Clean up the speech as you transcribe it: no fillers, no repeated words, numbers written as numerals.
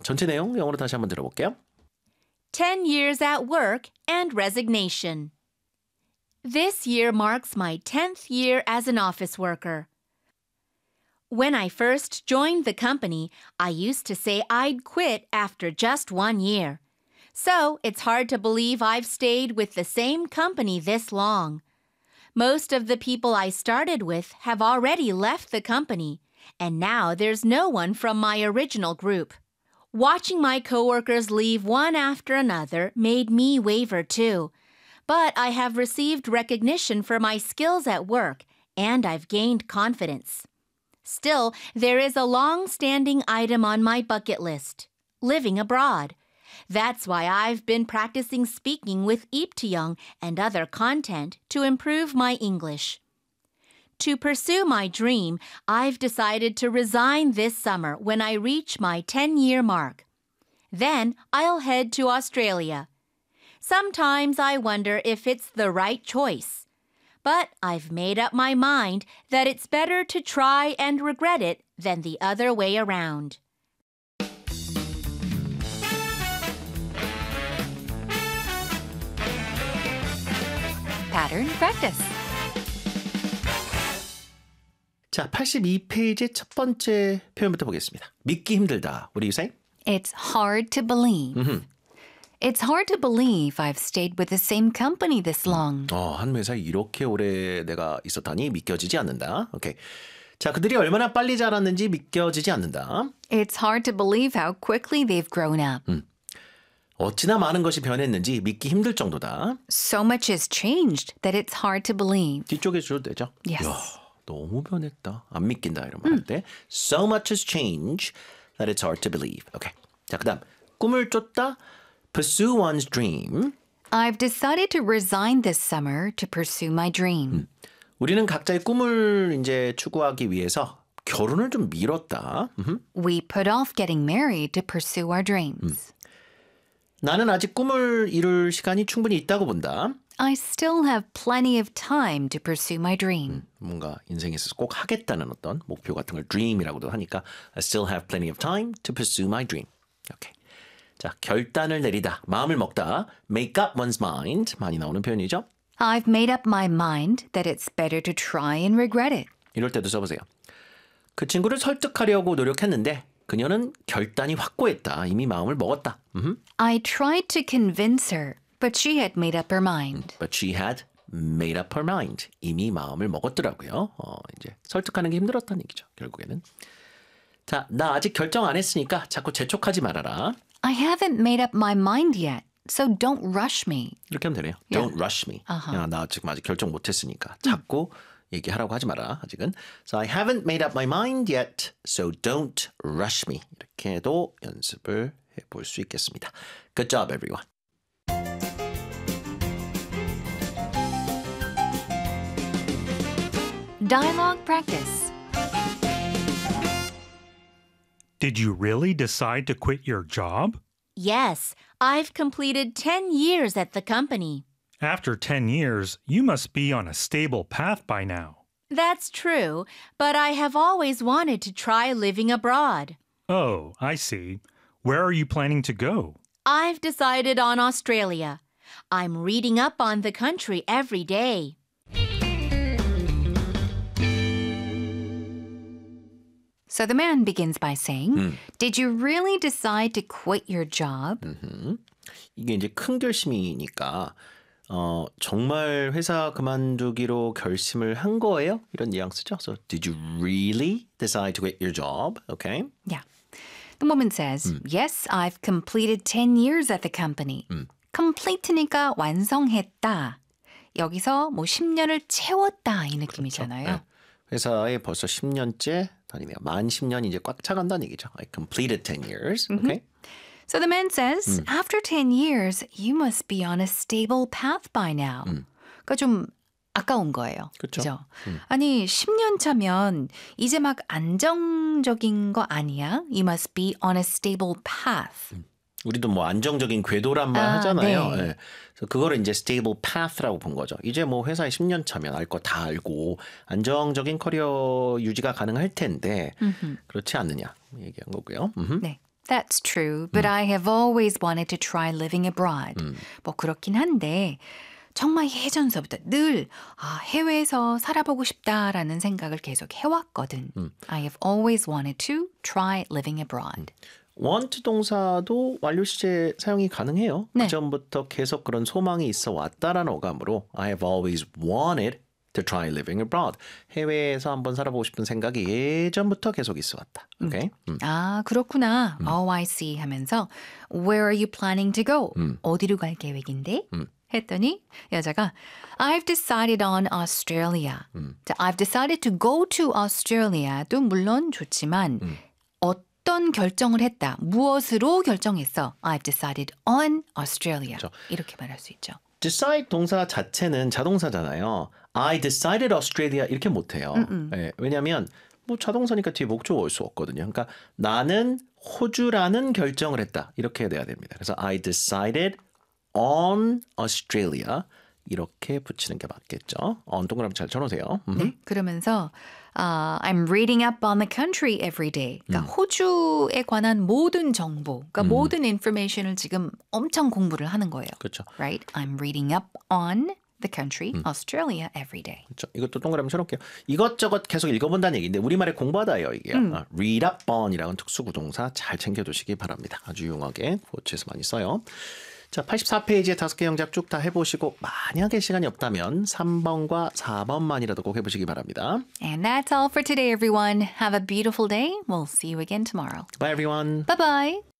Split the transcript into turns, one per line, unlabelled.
전체 내용 영어로 다시 한번 들어볼게요.
10 years at work and resignation. This year marks my 10th year as an office worker. When I first joined the company, I used to say I'd quit after just 1 year. So it's hard to believe I've stayed with the same company this long. Most of the people I started with have already left the company, and now there's no one from my original group. Watching my coworkers leave one after another made me waver too. But I have received recognition for my skills at work, and I've gained confidence. Still, there is a long-standing item on my bucket list, living abroad. That's why I've been practicing speaking with Iptiyong and other content to improve my English. To pursue my dream, I've decided to resign this summer when I reach my 10-year mark. Then I'll head to Australia. Sometimes I wonder if it's the right choice. But I've made up my mind that it's better to try and regret it than the other way around.
Pattern practice.
자, 82페이지 첫 번째 표현부터 보겠습니다. 믿기 힘들다. What do you say?
It's hard to believe. It's hard to believe I've stayed with the same company this long.
한 회사에 이렇게 오래 내가 있었다니 믿겨지지 않는다. 오케이. 자, 그들이 얼마나 빨리 자랐는지 믿겨지지 않는다.
It's hard to believe how quickly they've grown up.
어찌나 많은 것이 변했는지 믿기 힘들 정도다.
So much has changed that it's hard to believe.
뒤쪽에 줘도 되죠?
Yes.
이야, 너무 변했다. 안 믿긴다 이런 말 할 때. So much has changed that it's hard to believe. 오케이. 자, 그다음 꿈을 쫓다. Pursue one's dream.
I've decided to resign this summer to pursue my dream.
우리는 각자의 꿈을 이제 추구하기 위해서 결혼을 좀 미뤘다.
We put off getting married to pursue our dreams.
나는 아직 꿈을 이룰 시간이 충분히 있다고 본다.
I still have plenty of time to pursue my dream.
뭔가 인생에 있어서 꼭 하겠다는 어떤 목표 같은 걸 dream이라고도 하니까 I still have plenty of time to pursue my dream. 오케이. 자, 결단을 내리다, 마음을 먹다, make up one's mind 많이 나오는 표현이죠.
I've made up my mind that it's better to try and regret it.
이럴 때도 써보세요. 그 친구를 설득하려고 노력했는데 그녀는 결단이 확고했다. 이미 마음을 먹었다.
I tried to convince her, but she had made up her mind.
But she had made up her mind. 이미 마음을 먹었더라고요. 이제 설득하는 게 힘들었다는 얘기죠. 결국에는. 자, 나 아직 결정 안 했으니까 자꾸 재촉하지 말아라.
I haven't made up my mind yet, so don't rush me.
이렇게 하면 되네요. Don't rush me. 야, 나 지금 아직 결정 못 했으니까 자꾸 얘기하라고 하지 마라. 아직은. So I haven't made up my mind yet, so don't rush me. 이렇게 해도 연습을 해볼 수 있겠습니다. Good job, everyone.
Dialogue practice.
Did you really decide to quit your job?
Yes, I've completed 10 years at the company.
After 10 years, you must be on a stable path by now.
That's true, but I have always wanted to try living abroad.
Oh, I see. Where are you planning to go?
I've decided on Australia. I'm reading up on the country every day.
So the man begins by saying, Did you really decide to quit your job?
이게 이제 큰 결심이니까 정말 회사 그만두기로 결심을 한 거예요? 이런 뉘앙스죠. So did you really decide to quit your job? Okay.
Yeah. The woman says, Yes, I've completed 10 years at the company. complete니까 완성했다. 여기서 뭐 10년을 채웠다 이 느낌이잖아요.
그렇죠. 네. 회사에 벌써 10년째 다니네요. 만 10년이 이제 꽉 차간다는 얘기죠. I completed 10 years. Okay.
So the man says, after 10 years, you must be on a stable path by now. 그러니까 좀 아까운 거예요.
그렇죠.
아니 10년 차면 이제 막 안정적인 거 아니야? You must be on a stable path.
우리도 뭐 안정적인 궤도란 말 하잖아요.
네.
네. 그래서 그거를 이제 stable path라고 본 거죠. 이제 뭐 회사에 10년 차면 알 거 다 알고 안정적인 커리어 유지가 가능할 텐데 그렇지 않느냐 얘기한 거고요.
네. That's true, but I have always wanted to try living abroad. 뭐 그렇긴 한데 정말 예전서부터 늘 해외에서 살아보고 싶다라는 생각을 계속 해왔거든. I have always wanted to try living abroad.
want 동사도 완료 시제 사용이 가능해요.
네.
그전부터 계속 그런 소망이 있어 왔다라는 어감으로 I have always wanted to try living abroad. 해외에서 한번 살아보고 싶은 생각이 예전부터 계속 있어 왔다. 오케이?
아, 그렇구나. Oh, I see 하면서 Where are you planning to go? 어디로 갈 계획인데? 했더니 여자가 I've decided on Australia. 자, I've decided to go to Australia도 물론 좋지만 어떤 결정을 했다. 무엇으로 결정했어? I've decided on Australia.
그렇죠.
이렇게 말할 수 있죠.
decide 동사 자체는 자동사잖아요. I decided Australia 이렇게 못해요. 네, 왜냐하면 뭐 자동사니까 뒤에 목적어 올 수 없거든요. 그러니까 나는 호주라는 결정을 했다. 이렇게 돼야 됩니다. 그래서 I decided on Australia 이렇게 붙이는 게 맞겠죠. on 동그라미 잘 쳐놓으세요.
네, 그러면서 I'm reading up on the country every day. 그러니까 호주에 관한 모든 정보, 그러니까 모든 information을 지금 엄청 공부를 하는 거예요.
그렇죠.
Right? I'm reading up on the country, Australia every day.
그렇죠. 이것도 동그라미 쳐놓을게요. 이것저것 계속 읽어본다는 얘기인데 우리말에 공부하다예요 이게요. read up on이라는 특수구동사 잘 챙겨두시기 바랍니다. 아주 유용하게 고치에서 많이 써요. 자, 84페이지에 5개 영작 쭉 다 해보시고 만약에 시간이 없다면 3번과 4번만이라도 꼭 해보시기 바랍니다.
And that's all for today, everyone. Have a beautiful day. We'll see you again tomorrow.
Bye everyone.
Bye-bye.